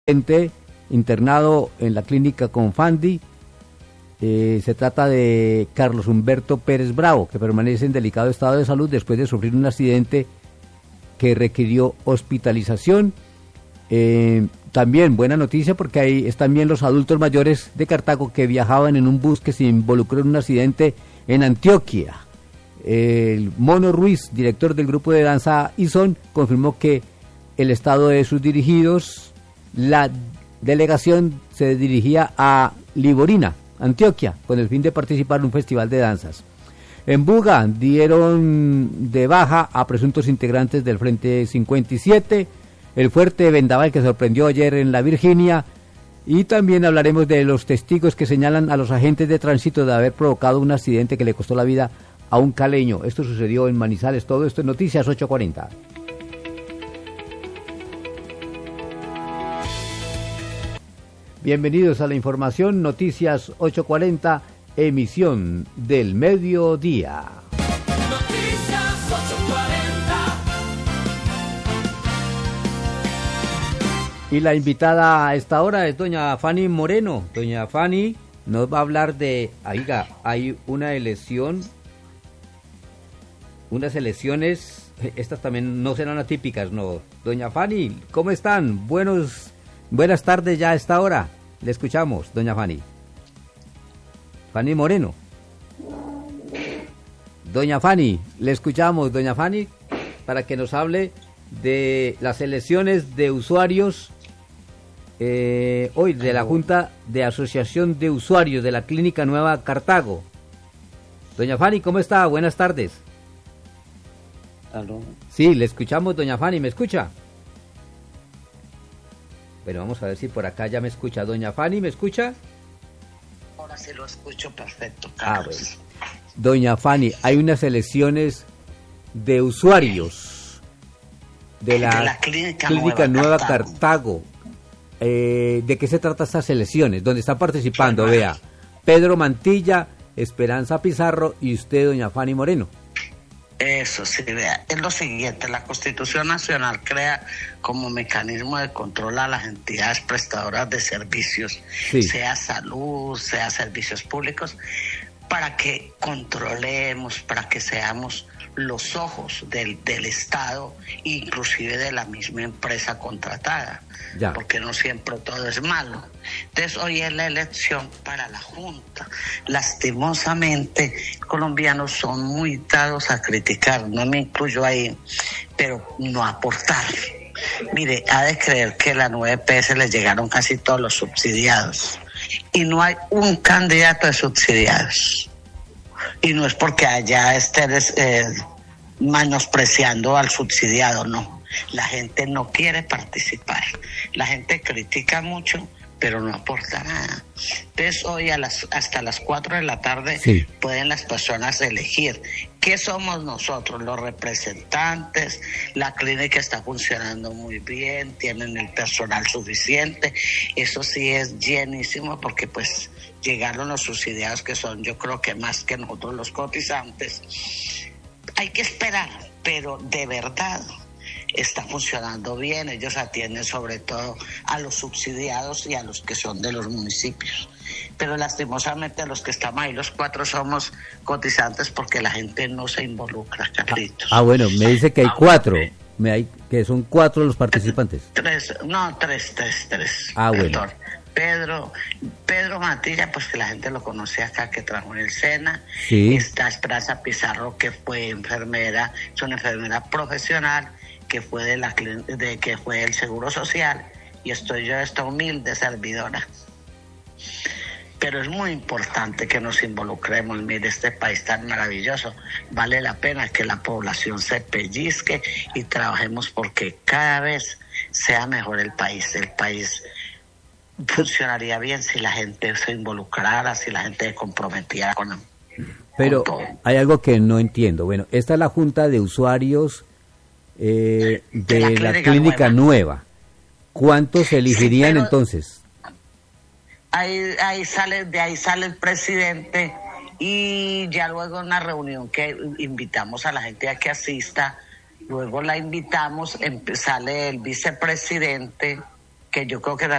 internado en la clínica Confandi. Se trata de Carlos Humberto Pérez Bravo, que permanece en delicado estado de salud después de sufrir un accidente que requirió hospitalización. También buena noticia porque ahí están bien los adultos mayores de Cartago que viajaban en un bus que se involucró en un accidente en Antioquia. El Mono Ruiz, director del grupo de danza ISON, confirmó que el estado de sus dirigidos, la delegación se dirigía a Liborina, Antioquia, con el fin de participar en un festival de danzas. En Buga dieron de baja a presuntos integrantes del Frente 57, el fuerte vendaval que sorprendió ayer en la Virginia, y también hablaremos de los testigos que señalan a los agentes de tránsito de haber provocado un accidente que le costó la vida a un caleño. Esto sucedió en Manizales. Todo esto en Noticias 840. Bienvenidos a la información Noticias 840, emisión del mediodía. Noticias 840. Y la invitada a esta hora es doña Fanny Moreno. Doña Fanny nos va a hablar de, oiga, hay una elección, unas elecciones, estas también no serán atípicas, ¿no? Doña Fanny, ¿cómo están? Buenas tardes ya a esta hora. Le escuchamos, doña Fanny. Fanny Moreno. Doña Fanny, le escuchamos, doña Fanny, para que nos hable de las elecciones de usuarios hoy de la Junta de Asociación de Usuarios de la Clínica Nueva Cartago. Doña Fanny, ¿cómo está? Buenas tardes. ¿Aló? Sí, le escuchamos, doña Fanny, ¿me escucha? Bueno, vamos a ver si por acá ya me escucha. Doña Fanny, ¿me escucha? Ahora sí lo escucho perfecto, Carlos. Bueno. Doña Fanny, hay unas elecciones de usuarios de la Clínica Nueva Cartago. ¿De qué se trata estas elecciones? ¿Dónde están participando? Vea, Pedro Mantilla, Esperanza Pizarro y usted, doña Fanny Moreno. Eso sí, vea, es lo siguiente, la Constitución Nacional crea como mecanismo de control a las entidades prestadoras de servicios, sí, sea salud, sea servicios públicos, para que controlemos, para que seamos los ojos del Estado, inclusive de la misma empresa contratada, ya, porque no siempre todo es malo. Entonces hoy es la elección para la Junta. Lastimosamente, colombianos son muy dados a criticar, no me incluyo ahí, pero no a aportar. Mire, ha de creer que a la 9PS les llegaron casi todos los subsidiados y no hay un candidato de subsidiados. Y no es porque allá estén menospreciando al subsidiado, no. La gente no quiere participar. La gente critica mucho, pero no aporta nada. Entonces hoy hasta las 4 de la tarde, sí, pueden las personas elegir qué somos nosotros, los representantes. La clínica está funcionando muy bien, tienen el personal suficiente. Eso sí es llenísimo porque pues llegaron los subsidiados, que son, yo creo que más que nosotros los cotizantes. Hay que esperar, pero de verdad está funcionando bien. Ellos atienden sobre todo a los subsidiados y a los que son de los municipios. Pero lastimosamente los que estamos ahí, los 4 somos cotizantes porque la gente no se involucra, Carlitos. Bueno, me dice que hay 4, que son 4 los participantes. 3. Bueno. Pedro Mantilla, pues que la gente lo conoce acá, que trabajó en el SENA. Sí. Está Esperanza Pizarro, que fue enfermera, es una enfermera profesional, que fue que fue del Seguro Social, y estoy yo, esta humilde servidora. Pero es muy importante que nos involucremos. Mire, este país tan maravilloso, vale la pena que la población se pellizque y trabajemos porque cada vez sea mejor el país. El país funcionaría bien si la gente se involucrara, si la gente se comprometiera con Pero todo. Hay algo que no entiendo. Bueno, esta es la Junta de Usuarios de la Clínica Nueva. ¿Cuántos se elegirían entonces? Ahí sale el presidente y ya luego en una reunión que invitamos a la gente a que asista, luego la invitamos, sale el vicepresidente, que yo creo que